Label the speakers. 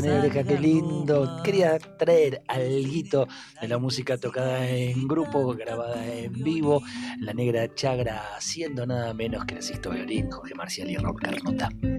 Speaker 1: Oreja, qué lindo. Quería traer alguito de la música tocada en grupo, grabada en vivo. La Negra Chagra haciendo nada menos que Sisto Violín, Jorge Marcial y Rob Carnota.